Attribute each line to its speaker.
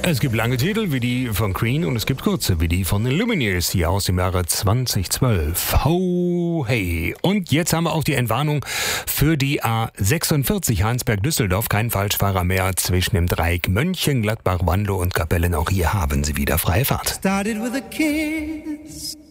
Speaker 1: Es gibt lange Titel wie die von Queen und es gibt kurze wie die von den Lumineers hier aus dem Jahre 2012. Ho, hey. Und jetzt haben wir auch die Entwarnung für die A46 Heinsberg-Düsseldorf. Kein Falschfahrer mehr zwischen dem Dreieck Mönchengladbach, Wanlo und Kapellen. Auch hier haben Sie wieder freie Fahrt.
Speaker 2: Started with a kiss.